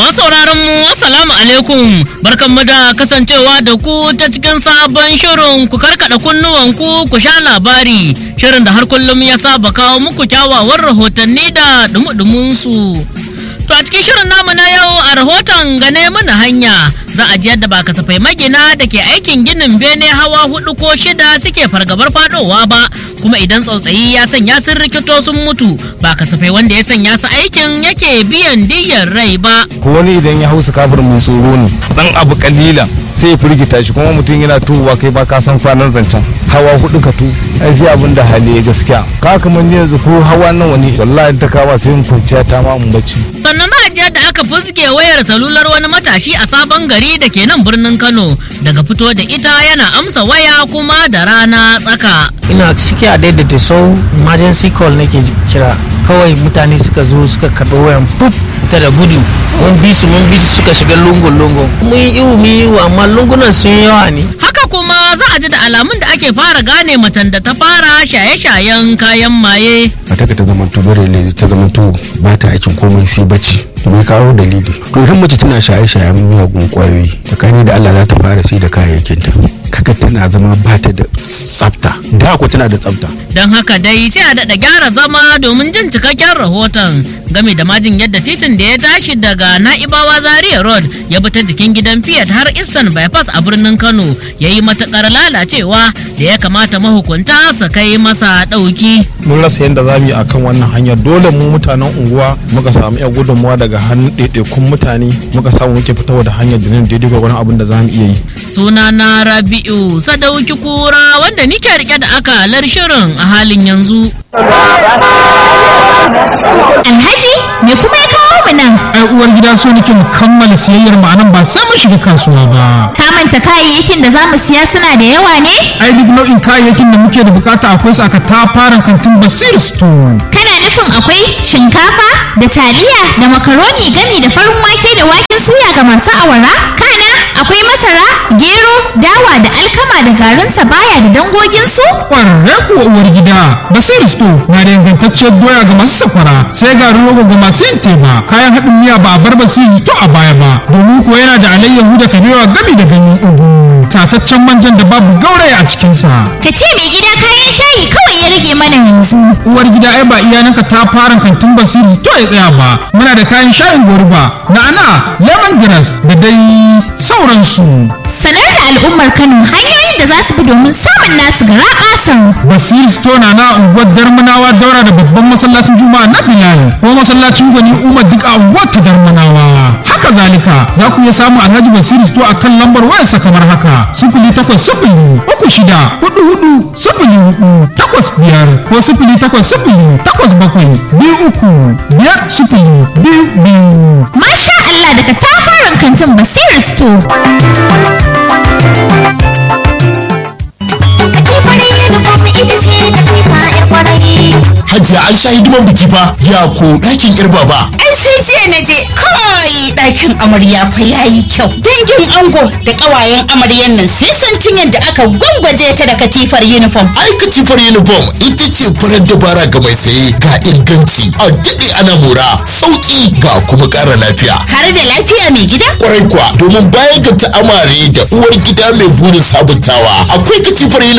Masauraran mu assalamu alaikum, barkanmu da kasancewa da ku ta cikin sabon shirin ku karkada kunnuwanku ku sha labari, shirin da har kullum ya saba kawo muku kyawawan rahotanni da dumudumin su. To a cikin shirin namu na yau a rahoton gane mana hanya za a ji yadda ba kasafai magina da ke aikin ginin bene hawa 4 ko 6 suke fargabar fadowa ba, kuma idan tsautsayi ya sanya sun rikito sun mutu ba kasafai wanda ya sanya su aikin yake biyan diyyar rai ba. Wani idan ya hausa kafir mai tsoro ne dan abu kalilan sai ya firgita shi, kuma mutum yana tuwa kai ba ka san kwanan zancen hawa 4 ka tu ai sai abin da hali ya gaskiya ka kamar yanzu ko hawa nan wani wallahi ta kama sai mun kwanciya ta ma mun bacci. Sannan ba a da aka fuske wayar salular wani matashi a sabon gari da ke nan birnin Kano daga fito da ita yana amsa waya kuma da rana tsaka. Ina ciki a daidaita sau emergency call nake kira, kawai mutane suka zo suka karɓi wayan puf ta da gudu, mun bi su suka shiga lungun-lungun, mun yi ihu amma lungunan sun yawa ne. Haka kuma za a ji da alamun da ake fara gane macen da ta fara shaye-shayen kayan maye. Mata ka ta zama tubare ne, ta zama to ba ta aikin komai sai bacci. Bai kawo dalili. To idan mace tana shaye-shayen miyagun kwayoyi, tsakani da Allah za ta fara sai da kayayyakinta. Kaga tana zama ba ta da tsafta, da ko tana da tsafta. Don haka dai sai a daɗa gyara zama domin jin cikakken rahoton game da majin yadda titin da ya tashi daga Na'ibawa Zaria Road ya bi ta jikin gidan Fiat har Eastern Bypass a birnin Kano ya yi matuƙar lalacewa da ya kamata mahukunta su kai masa ɗauki. Mun rasa yadda za mu yi akan wannan hanyar, dole mu mutanen unguwa muka samu yan gudunmuwa daga hannun ɗaiɗaikun mutane, muka samu muke fitowa da hanyar da nan daidai gwagwaron abin da za mu iya yi. Suna na Rabi'u Sadauki Kura wanda nike rike da akalar shirin a halin yanzu. Alhaji, me kuma ya kawo mu nan? Ai uwar gida so nake mu kammala siyayyar mu anan ba sai mun shiga kasuwa ba. Ka manta kayayyakin da zamu siya suna da yawa ne? Ai duk nau'in kayayyakin da muke da bukata akwai su aka tafaran kantin Basir Store. Kana nufin akwai shinkafa da taliya da makaroni gami da farin wake da waken suya ga masu awara? Kana akwai masara, gero, dawa da alkama da garin sabaya da dangogin su? Ƙwararre kuwa uwar gida, Basir Store na da ingantacciyar doya ga masu sakwara, sai garin rogo ga masu yin teba. Kayan haɗin miya ba a bar Basir Store a baya ba, domin kuwa yana da alayyahu da kabewa gami da ganyen ugu. Tataccen manjan da babu gauraya a cikinsa. Ka ce mai gida kayan shayi kawai ya rage mana yanzu. Uwar gida ai ba iyalanka ta fara kantin Basir Store ya tsaya ba. Muna da kayan shayin goruba, na'ana, lemongrass da dai sauransu. Sanar da al'ummar Kano hanyoyin da za su bi domin samun nasu garaɓasan. Basir Store na unguwar Darmanawa daura da babban masallacin Juma'a na Bilal ko masallacin Gwani Umar duk a unguwar ta Darmanawa. Haka zalika za ku iya samun Alhaji Basir Store a kan lambar wayarsa kamar haka: 0803-36-04-85 ko 0800-87-23-22. Masha Allah, daga tafaran kantin Basir Store. Hajiya an sha hidiman biki fa, ya ko ɗakin ƙirba ba. Ai sai jiya na je, kai ɗakin amarya fa yayi kyau. Dangin ango da ƙawayen amaryan nan sai santin yadda aka gwangwaje ta da katifar uniform. Ai katifar uniform ita ce farar dabara ga mai saye, ga inganci, a daɗe ana mora, sauƙi ga kuma ƙara lafiya. Har da lafiya mai gida? Kwarai kuwa, domin bayan ga ta amare da uwar gida mai burin sabuntawa, akwai katifar uniform